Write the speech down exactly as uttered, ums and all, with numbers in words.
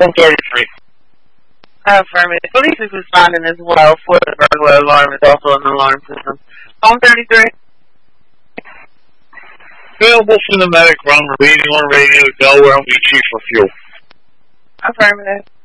one thirty-three. Affirmative. Police is responding as well for the burglar alarm. It's also an alarm system. Home thirty-three. Available from the medic run. Reading on radio. Delaware. I'm chief for fuel. Affirmative.